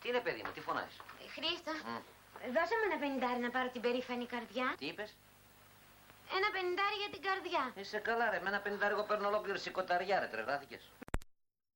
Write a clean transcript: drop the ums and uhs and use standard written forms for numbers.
Τι είναι, παιδί μου, τι φωνάζεις? Χρήστο, δώσε μου ένα 50 να πάρω την περήφανη καρδιά. Τι είπες? Ένα 50 για την καρδιά. Είσαι καλά, ρε. Με ένα 50 εγώ παίρνω ολόκληρη σηκωταριά, ρε. Τρελάθηκες.